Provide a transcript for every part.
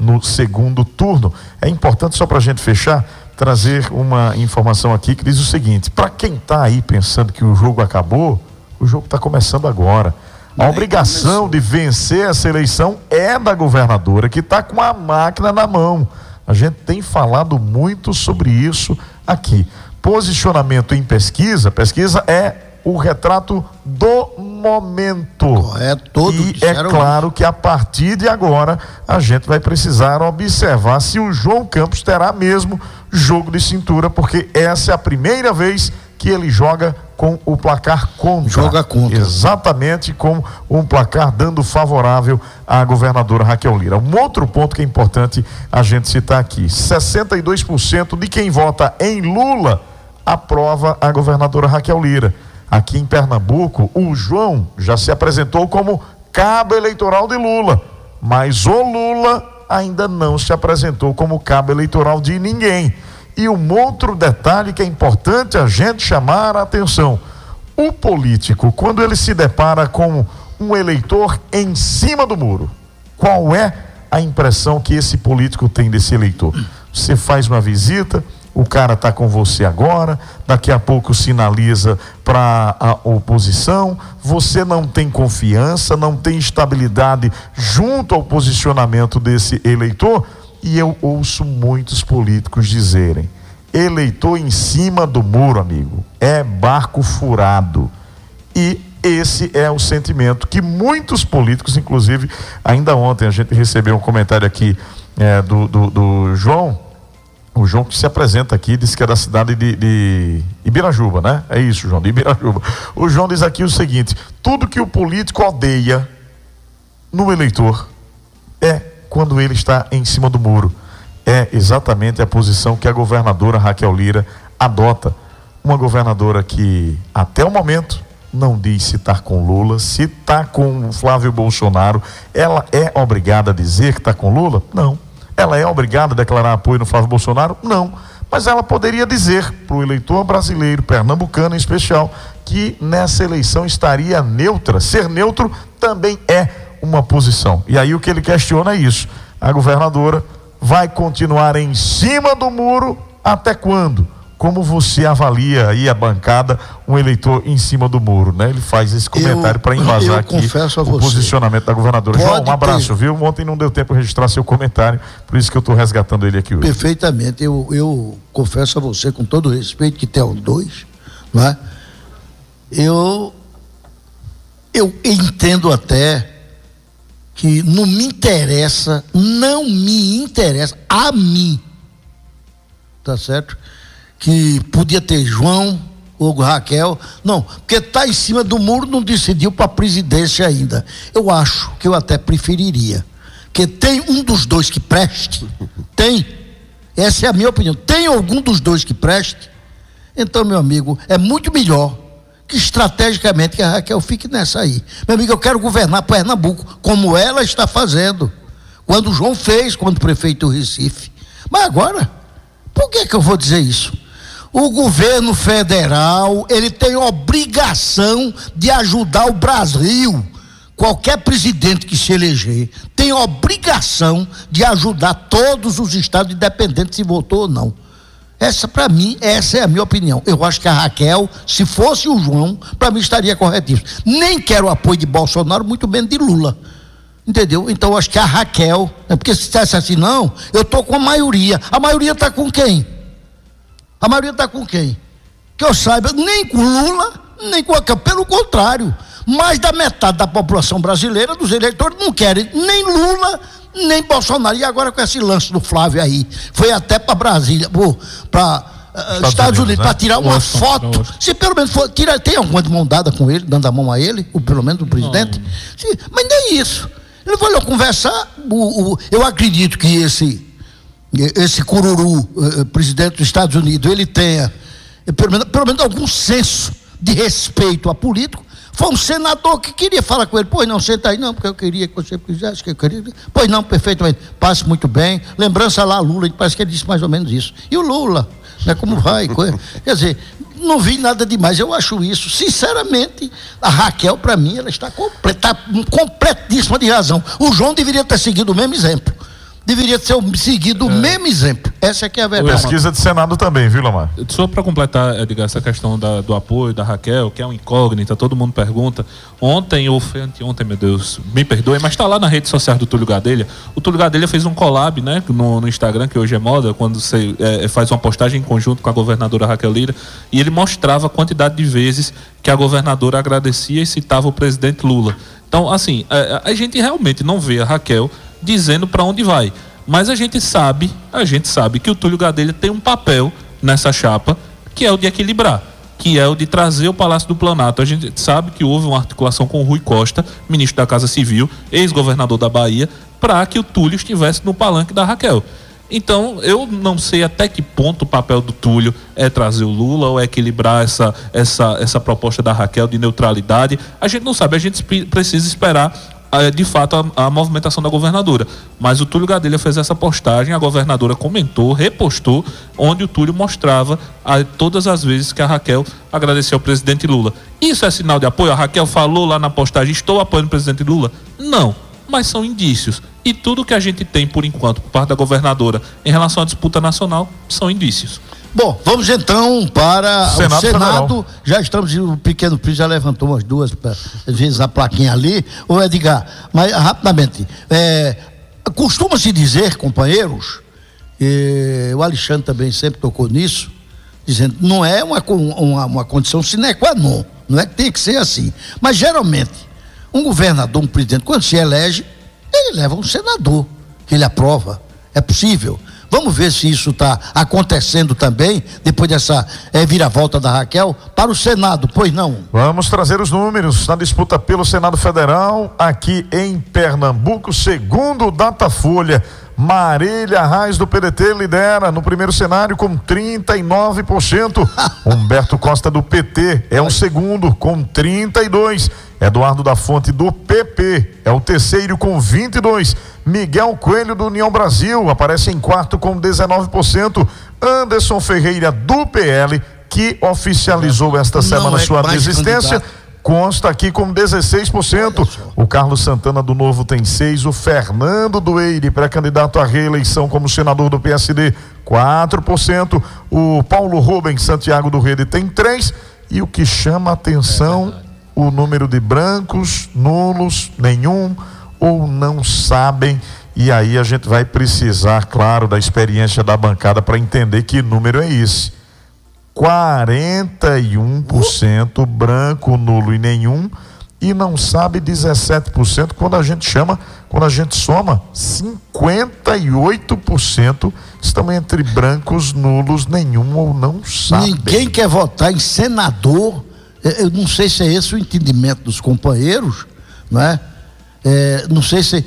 no segundo turno. É importante, só para a gente fechar, trazer uma informação aqui que diz o seguinte: para quem está aí pensando que o jogo acabou, o jogo está começando agora. A obrigação de vencer essa eleição é da governadora, que está com a máquina na mão. A gente tem falado muito sobre isso aqui. Posicionamento em pesquisa é o retrato do momento. E é claro que a partir de agora a gente vai precisar observar se o João Campos terá mesmo jogo de cintura, porque essa é a primeira vez que ele joga com o placar contra. Joga contra. Exatamente, com um placar dando favorável à governadora Raquel Lira. Um outro ponto que é importante a gente citar aqui: 62% de quem vota em Lula aprova a governadora Raquel Lira. Aqui em Pernambuco, o João já se apresentou como cabo eleitoral de Lula, mas o Lula ainda não se apresentou como cabo eleitoral de ninguém. E um outro detalhe que é importante a gente chamar a atenção: o político, quando ele se depara com um eleitor em cima do muro, qual é a impressão que esse político tem desse eleitor? Você faz uma visita, o cara está com você agora, daqui a pouco sinaliza para a oposição, você não tem confiança, não tem estabilidade junto ao posicionamento desse eleitor. E eu ouço muitos políticos dizerem: eleitor em cima do muro, amigo, é barco furado. E esse é o sentimento que muitos políticos, inclusive, ainda ontem a gente recebeu um comentário aqui do João. O João que se apresenta aqui, disse que é da cidade de Ibirajuba, né? É isso, João, de Ibirajuba. O João diz aqui o seguinte: tudo que o político odeia no eleitor é quando ele está em cima do muro. É exatamente a posição que a governadora Raquel Lira adota. Uma governadora que, até o momento, não diz se está com Lula, se está com Flávio Bolsonaro. Ela é obrigada a dizer que está com Lula? Não. Ela é obrigada a declarar apoio no Flávio Bolsonaro? Não. Mas ela poderia dizer para o eleitor brasileiro, pernambucano em especial, que nessa eleição estaria neutra. Ser neutro também é uma posição. E aí o que ele questiona é isso: a governadora vai continuar em cima do muro até quando? Como você avalia aí a bancada, um eleitor em cima do muro, né? Ele faz esse comentário para embasar aqui o posicionamento da governadora. João, um abraço, viu? Ontem não deu tempo de registrar seu comentário, por isso que eu estou resgatando ele aqui hoje. Perfeitamente, eu confesso a você, com todo o respeito que tem aos dois, não é? Eu entendo até que não me interessa a mim, tá certo? Que podia ter João ou Raquel, não, porque tá em cima do muro, não decidiu para a presidência ainda. Eu acho que eu até preferiria que tem um dos dois que preste, essa é a minha opinião, tem algum dos dois que preste, então, meu amigo, é muito melhor que estrategicamente que a Raquel fique nessa aí. Meu amigo, eu quero governar Pernambuco como ela está fazendo, quando o João fez, quando prefeito do Recife. Mas agora, por que eu vou dizer isso? O governo federal, ele tem obrigação de ajudar o Brasil. Qualquer presidente que se eleger tem obrigação de ajudar todos os estados, independente se votou ou não. Essa, para mim, essa é a minha opinião. Eu acho que a Raquel, se fosse o João, para mim estaria corretíssimo. Nem quero o apoio de Bolsonaro, muito menos de Lula. Entendeu? Então eu acho que a Raquel, porque se dissesse assim, não, eu estou com a maioria. A maioria está com quem? A maioria está com quem? Que eu saiba, nem com Lula, nem com a Raquel. Pelo contrário, mais da metade da população brasileira, dos eleitores, não querem nem Lula, nem Bolsonaro. E agora com esse lance do Flávio aí, foi até para Brasília, para Estados Unidos, né? Para tirar uma foto. Se pelo menos for, tem alguma de mão dada com ele, dando a mão a ele, ou pelo menos o presidente. Mas nem isso. Ele foi lá conversar. Eu acredito que esse cururu, presidente dos Estados Unidos, ele tenha pelo menos algum senso de respeito a político. Foi um senador que queria falar com ele. Pois não, senta aí, não, porque eu queria que você fizesse, que eu queria. Pois não, perfeitamente, passe muito bem. Lembrança lá, Lula, parece que ele disse mais ou menos isso. E o Lula, né, como vai? Quer dizer, não vi nada demais. Eu acho isso, sinceramente, a Raquel, para mim, ela está completíssima de razão. O João deveria ter seguido o mesmo exemplo. deveria ser seguido o mesmo exemplo. Essa é que é a verdade. Pesquisa de Senado também, viu, Lamar? Só para completar, Edgar, essa questão do apoio da Raquel, que é uma incógnita, todo mundo pergunta. Ontem, ou foi anteontem, meu Deus, me perdoe, mas está lá na rede social do Túlio Gadelha. O Túlio Gadelha fez um collab, né, no Instagram, que hoje é moda, quando você faz uma postagem em conjunto com a governadora Raquel Lira, e ele mostrava a quantidade de vezes que a governadora agradecia e citava o presidente Lula. Então, assim, a gente realmente não vê a Raquel dizendo para onde vai. Mas a gente sabe que o Túlio Gadelha tem um papel nessa chapa, que é o de equilibrar, que é o de trazer o Palácio do Planalto. A gente sabe que houve uma articulação com o Rui Costa, ministro da Casa Civil, ex-governador da Bahia, para que o Túlio estivesse no palanque da Raquel. Então, eu não sei até que ponto o papel do Túlio é trazer o Lula ou é equilibrar essa proposta da Raquel de neutralidade. A gente não sabe, a gente precisa esperar de fato a movimentação da governadora. Mas o Túlio Gadelha fez essa postagem, a governadora comentou, repostou, onde o Túlio mostrava todas as vezes que a Raquel agradeceu ao presidente Lula. Isso é sinal de apoio? A Raquel falou lá na postagem, estou apoiando o presidente Lula? Não, mas são indícios. E tudo que a gente tem, por enquanto, por parte da governadora em relação à disputa nacional, são indícios. Bom, vamos então para o Senado. Já estamos, o Pequeno Príncipe já levantou umas duas vezes a plaquinha ali. Ô Edgar, mas rapidamente, costuma-se dizer, companheiros, o Alexandre também sempre tocou nisso, dizendo, não é uma condição sine qua non, não é que tem que ser assim, mas geralmente, um governador, um presidente, quando se elege, ele leva um senador, que ele aprova, é possível. Vamos ver se isso está acontecendo também, depois dessa viravolta da Raquel, para o Senado, pois não? Vamos trazer os números na disputa pelo Senado Federal, aqui em Pernambuco, segundo o Datafolha. Marília Reis do PDT lidera no primeiro cenário com 39%. Humberto Costa do PT é o segundo com 32%. Eduardo da Fonte do PP é o terceiro com 22%. Miguel Coelho do União Brasil aparece em quarto com 19%. Anderson Ferreira do PL, que oficializou esta semana sua desistência, consta aqui com 16%. O Carlos Santana do Novo tem 6%. O Fernando Dueire, pré-candidato à reeleição como senador do PSD, 4%. O Paulo Rubens Santiago do Rede tem 3%. E o que chama a atenção, o número de brancos, nulos, nenhum ou não sabem. E aí a gente vai precisar, claro, da experiência da bancada para entender que número é esse. 41% branco, nulo e nenhum, e não sabe 17% quando a gente soma 58% estão entre brancos, nulos, nenhum ou não sabe. Ninguém quer votar em senador. Eu não sei se é esse o entendimento dos companheiros, não é? Não sei se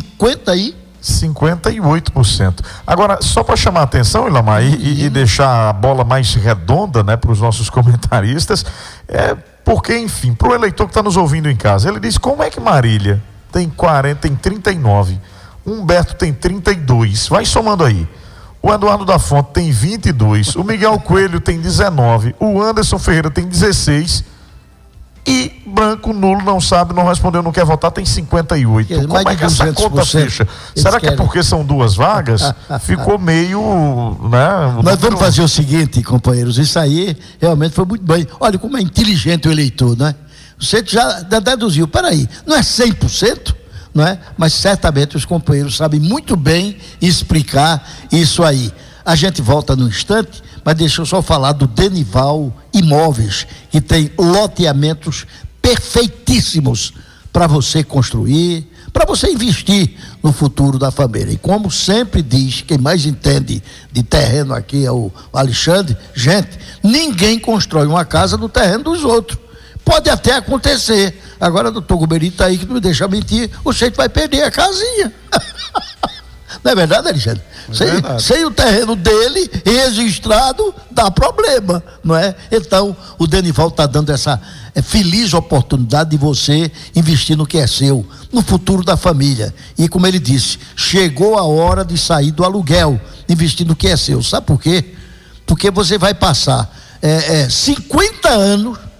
58%. Agora, só para chamar a atenção, Ilamar, e deixar a bola mais redonda, né, para os nossos comentaristas, porque, enfim, para o eleitor que está nos ouvindo em casa, ele diz: como é que Marília tem 39, Humberto tem 32, vai somando aí. O Eduardo da Fonte tem 22, o Miguel Coelho tem 19, o Anderson Ferreira tem 16 e branco, nulo, não sabe, não respondeu, não quer votar, tem 58. Como é que essa conta fecha? Será que é porque são duas vagas? Ficou meio, né? Nós vamos fazer o seguinte, companheiros, isso aí realmente foi muito bem. Olha como é inteligente o eleitor, né? Você já deduziu, peraí, não é 100%? Não é? Mas certamente os companheiros sabem muito bem explicar isso aí. A gente volta no instante, mas deixa eu só falar do Denival Imóveis, que tem loteamentos perfeitíssimos para você construir, para você investir no futuro da família. E como sempre diz, quem mais entende de terreno aqui é o Alexandre, gente, ninguém constrói uma casa no terreno dos outros. Pode até acontecer. Agora, doutor Guberi está aí que não me deixa mentir, o jeito vai perder a casinha. Não é verdade, Alexandre? Sem o terreno dele registrado, dá problema, não é? Então, o Denival está dando essa feliz oportunidade de você investir no que é seu, no futuro da família. E como ele disse, chegou a hora de sair do aluguel, investir no que é seu. Sabe por quê? Porque você vai passar 50 anos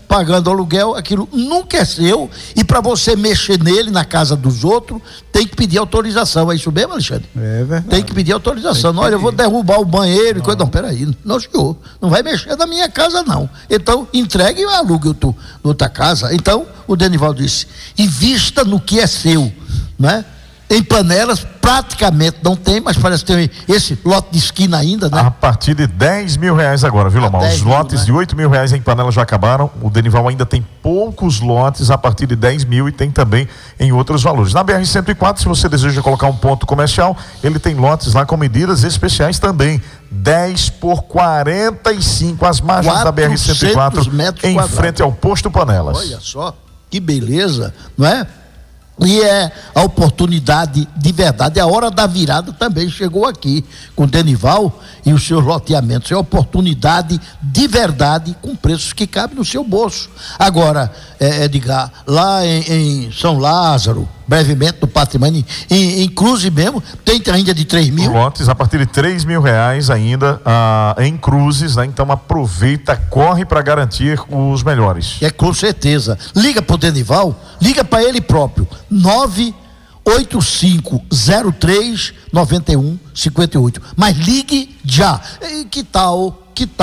pagando aluguel, aquilo nunca é seu, e para você mexer nele, na casa dos outros, tem que pedir autorização. É isso mesmo, Alexandre? É verdade. Tem que pedir autorização. Olha, eu vou derrubar o banheiro e coisa. Não, peraí, não, senhor, não vai mexer na minha casa, não. Então, entregue e alugue outra casa. Então, o Denivaldo disse, invista no que é seu, né? Em Panelas praticamente não tem, mas parece que tem esse lote de esquina ainda, né? A partir de R$10.000 agora, viu, Lomar? Os lotes de R$8.000 em Panelas já acabaram. O Denival ainda tem poucos lotes a partir de 10 mil e tem também em outros valores. Na BR-104, se você deseja colocar um ponto comercial, ele tem lotes lá com medidas especiais também. 10 por 45, as margens da BR-104 em frente ao posto Panelas. Olha só, que beleza, não é? E é a oportunidade de verdade, a hora da virada também chegou aqui com o Denival e os seus loteamentos. É a oportunidade de verdade com preços que cabem no seu bolso. Agora, Edgar, lá em São Lázaro, brevemente do patrimônio, em Cruzes mesmo, tem ainda de 3 mil. Lotes a partir de R$3.000 ainda em Cruzes, né? Então aproveita, corre para garantir os melhores. É, com certeza. Liga pro Denival, liga para ele próprio. 98503-9158. Mas ligue já. E que tal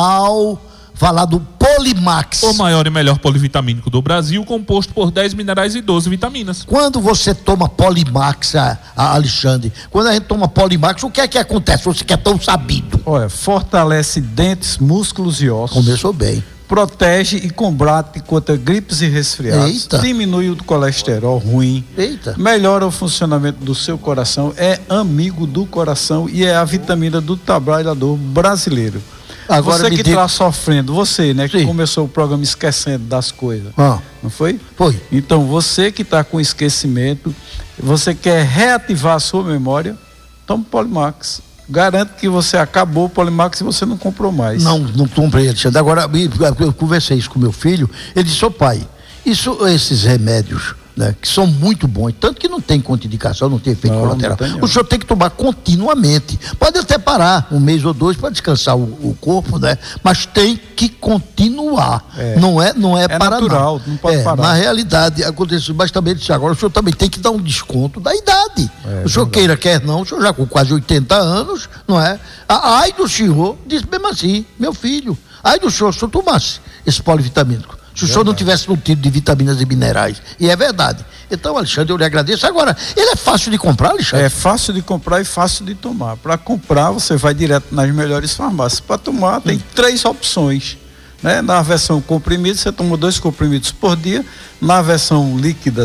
falar do Polimax? O maior e melhor polivitamínico do Brasil, composto por 10 minerais e 12 vitaminas. Quando você toma Polimax, Alexandre, quando a gente toma Polimax, o que é que acontece? Você que é tão sabido. Olha, fortalece dentes, músculos e ossos. Começou bem. Protege e combate contra gripes e resfriados. Eita. Diminui o colesterol ruim. Eita. Melhora o funcionamento do seu coração. É amigo do coração e é a vitamina do trabalhador brasileiro. Agora você que está sofrendo, você, né, que começou o programa esquecendo das coisas, não foi? Foi. Então, você que está com esquecimento, você quer reativar a sua memória, toma Polimax. Garanto que você acabou o Polimax e você não comprou mais. Não comprei, Alexandre. Agora, eu conversei isso com meu filho, ele disse, ô pai, esses remédios, né, que são muito bons, tanto que não tem contraindicação, não tem efeito colateral. O senhor tem que tomar continuamente. Pode até parar um mês ou dois para descansar o corpo, né? Mas tem que continuar. Não é parar, natural, não pode parar. Na realidade, aconteceu bastante agora. O senhor também tem que dar um desconto da idade. O senhor quer não, o senhor já com quase 80 anos, não é? Ai do senhor, disse mesmo assim, meu filho, ai do senhor, se eu tomasse esse polivitamínico, se o senhor não tivesse nutrido de vitaminas e minerais. E é verdade. Então, Alexandre, eu lhe agradeço. Agora, ele é fácil de comprar, Alexandre? É fácil de comprar e fácil de tomar. Para comprar, você vai direto nas melhores farmácias. Para tomar, tem 3 opções. Né? Na versão comprimido, você toma 2 comprimidos por dia. Na versão líquida,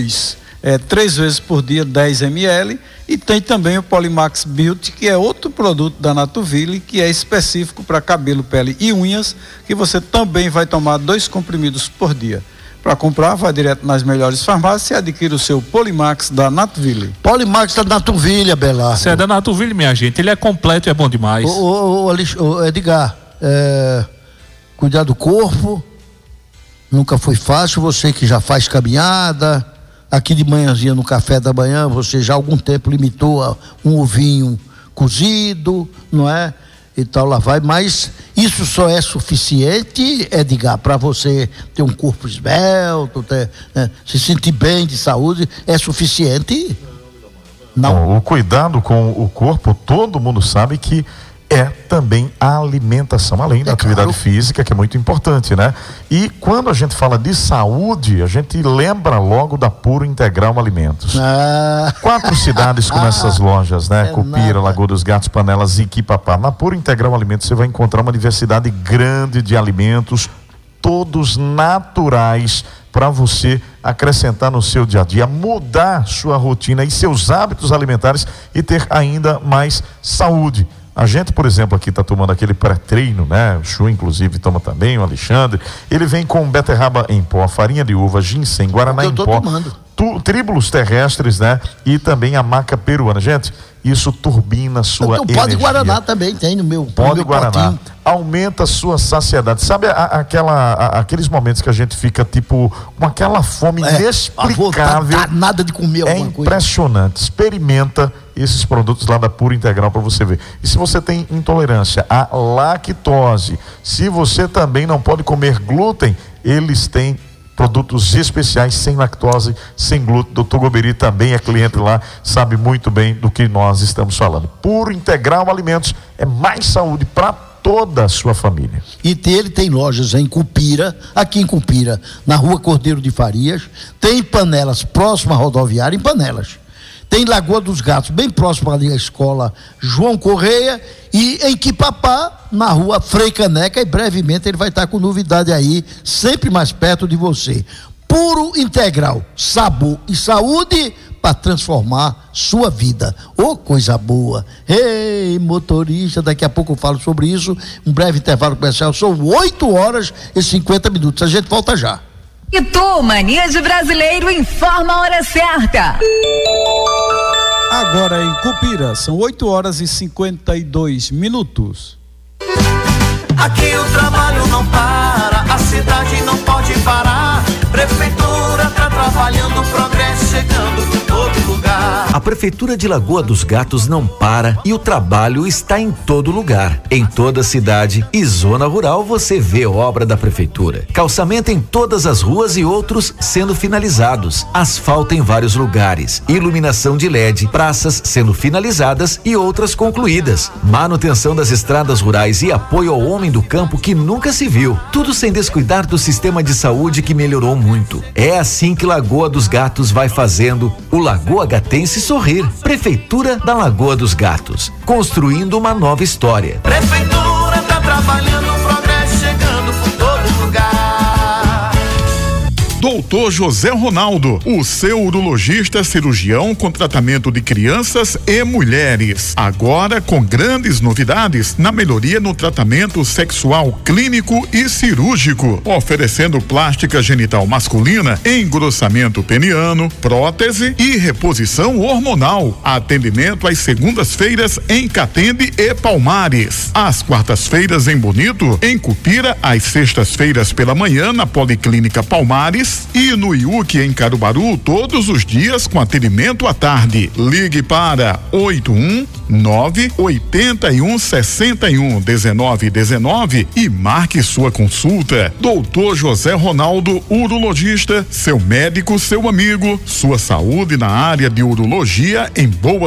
3 vezes por dia, 10 ml. E tem também o Polimax Beauty, que é outro produto da Natuville, que é específico para cabelo, pele e unhas, que você também vai tomar 2 comprimidos por dia. Para comprar, vai direto nas melhores farmácias e adquire o seu Polimax da Natuville. Polimax da Natuville, Abelardo. Você é da Natuville, minha gente, ele é completo e é bom demais. Edgar, cuidar do corpo nunca foi fácil, você que já faz caminhada. Aqui de manhãzinha, no café da manhã, você já há algum tempo limitou a um ovinho cozido, não é? E tal, lá vai. Mas isso só é suficiente, Edgar, para você ter um corpo esbelto, se sentir bem de saúde, é suficiente? Não. O cuidado com o corpo, todo mundo sabe que é também a alimentação, além da atividade física, que é muito importante, né? E quando a gente fala de saúde, a gente lembra logo da Puro Integral Alimentos. 4 cidades com essas lojas, né? Cupira, Lagoa dos Gatos, Panelas e Iquipapá. Na Puro Integral Alimentos você vai encontrar uma diversidade grande de alimentos, todos naturais, para você acrescentar no seu dia a dia, mudar sua rotina e seus hábitos alimentares e ter ainda mais saúde. A gente, por exemplo, aqui está tomando aquele pré-treino, né? O Chu, inclusive, toma também, o Alexandre. Ele vem com beterraba em pó, farinha de uva, ginseng, guaraná em pó, tríbulos terrestres, né? E também a maca peruana. Gente, isso turbina sua então, energia. pó de Guaraná também tem no meu Pó de Guaraná. potinho. Aumenta a sua saciedade. Sabe aqueles momentos que a gente fica tipo com aquela fome inexplicável? Nada de comer alguma coisa. Impressionante. Experimenta esses produtos lá da Pura Integral para você ver. E se você tem intolerância à lactose, se você também não pode comer glúten, eles têm produtos especiais sem lactose, sem glúten. Dr. Goberi também é cliente lá, sabe muito bem do que nós estamos falando. Puro Integral Alimentos é mais saúde para toda a sua família. E ele tem lojas em Cupira, aqui em Cupira, na Rua Cordeiro de Farias, tem Panelas próximo à rodoviária, em Panelas. Tem Lagoa dos Gatos, bem próximo ali à escola João Correia, e em Quipapá, na rua Frei Caneca, e brevemente ele vai estar com novidade aí, sempre mais perto de você. Puro Integral, sabor e saúde para transformar sua vida. Ô, coisa boa. Ei, motorista, daqui a pouco eu falo sobre isso, um breve intervalo comercial, são 8h50. A gente volta já. E tu, Mania de Brasileiro, informa a hora certa. Agora em Cupira, são 8h52. Aqui o trabalho não para, a cidade não pode parar. Prefeitura tá trabalhando, progresso chegando em todo lugar. A Prefeitura de Lagoa dos Gatos não para e o trabalho está em todo lugar. Em toda a cidade e zona rural você vê obra da Prefeitura. Calçamento em todas as ruas e outros sendo finalizados. Asfalto em vários lugares. Iluminação de LED, praças sendo finalizadas e outras concluídas. Manutenção das estradas rurais e apoio ao homem do campo que nunca se viu. Tudo sem descuidar do sistema de saúde que melhorou muito. É assim que Lagoa dos Gatos vai fazendo o Lagoa Gatense sorrir. Prefeitura da Lagoa dos Gatos, construindo uma nova história. Prefeitura tá trabalhando, progresso chegando por todo lugar. Doutor José Ronaldo, o seu urologista cirurgião com tratamento de crianças e mulheres. Agora com grandes novidades na melhoria no tratamento sexual clínico e cirúrgico, oferecendo plástica genital masculina, engrossamento peniano, prótese e reposição hormonal. Atendimento às segundas-feiras em Catende e Palmares. Às quartas-feiras em Bonito, em Cupira, às sextas-feiras pela manhã na Policlínica Palmares e no IUC em Caruaru todos os dias com atendimento à tarde. Ligue para 819-8161-1919 e marque sua consulta. Doutor José Ronaldo, urologista, seu médico, seu amigo, sua saúde na área de urologia em boa